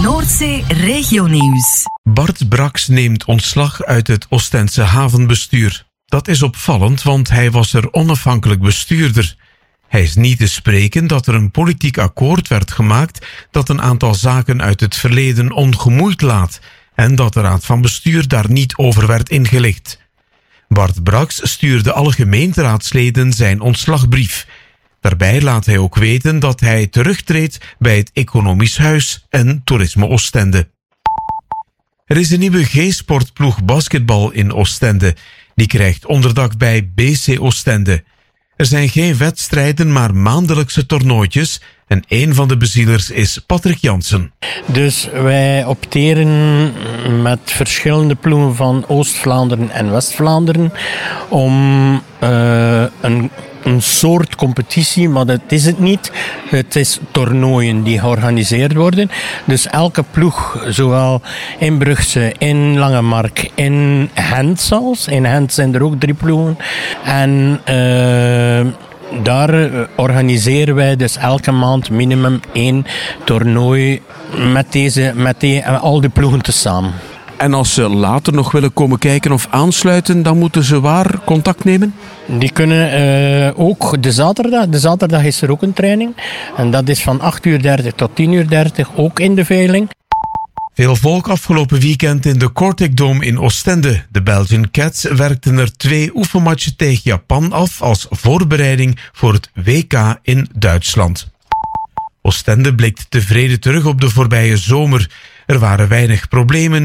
Noordzee Regionieuws. Bart Brax neemt ontslag uit het Oostense havenbestuur. Dat is opvallend, want hij was er onafhankelijk bestuurder. Hij is niet te spreken dat er een politiek akkoord werd gemaakt dat een aantal zaken uit het verleden ongemoeid laat en dat de raad van bestuur daar niet over werd ingelicht. Bart Brax stuurde alle gemeenteraadsleden zijn ontslagbrief. Daarbij laat hij ook weten dat hij terugtreedt bij het Economisch Huis en Toerisme Oostende. Er is een nieuwe G-sportploeg basketbal in Oostende. Die krijgt onderdak bij BC Oostende. Er zijn geen wedstrijden, maar maandelijkse toernooitjes en een van de bezielers is Patrick Jansen. Dus wij opteren met verschillende ploegen van Oost-Vlaanderen en West-Vlaanderen om een soort competitie, maar dat is het niet. Het is toernooien die georganiseerd worden. Dus elke ploeg, zowel in Brugse, in Langemark, in Gent zelfs. In Gent zijn er ook 3 ploegen. En daar organiseren wij dus elke maand minimum 1 toernooi met al die ploegen tezamen. En als ze later nog willen komen kijken of aansluiten, dan moeten ze waar contact nemen? Die kunnen ook de zaterdag. De zaterdag is er ook een training. En dat is van 8:30 tot 10:30, ook in de veiling. Veel volk afgelopen weekend in de Cortic Dome in Oostende. De Belgian Cats werkten er 2 oefenmatchen tegen Japan af als voorbereiding voor het WK in Duitsland. Oostende blikt tevreden terug op de voorbije zomer. Er waren weinig problemen.